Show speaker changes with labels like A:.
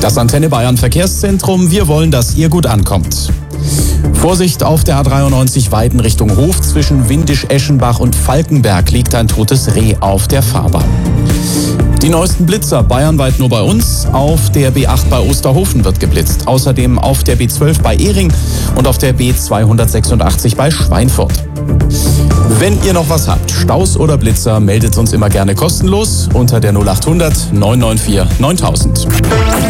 A: Das Antenne Bayern Verkehrszentrum. Wir wollen, dass ihr gut ankommt. Vorsicht auf der A93 Weiden Richtung Hof. Zwischen Windisch-Eschenbach und Falkenberg liegt ein totes Reh auf der Fahrbahn. Die neuesten Blitzer bayernweit nur bei uns. Auf der B8 bei Osterhofen wird geblitzt. Außerdem auf der B12 bei Ehring und auf der B286 bei Schweinfurt. Wenn ihr noch was habt, Staus oder Blitzer, meldet uns immer gerne kostenlos unter der 0800 994 9000.